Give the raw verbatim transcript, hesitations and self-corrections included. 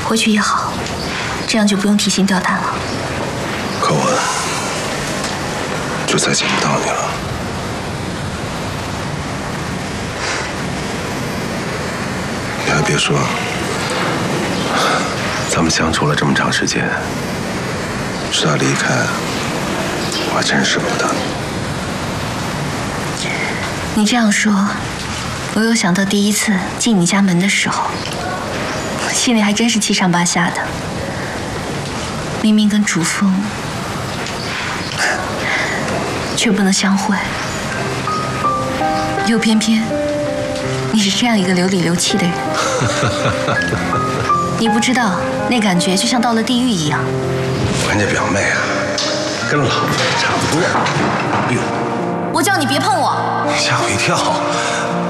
回去也好，这样就不用提心吊胆了。 可我就再见不到你了。你还别说，咱们相处了这么长时间，是他离开，我还真舍不得。 你这样说，我又想到第一次进你家门的时候，心里还真是七上八下的。明明跟主峰，却不能相会，又偏偏你是这样一个流里流气的人。你不知道，那感觉就像到了地狱一样。 人家表妹啊，跟老子差不多。哎呦， 我叫你别碰我！ 吓我一跳。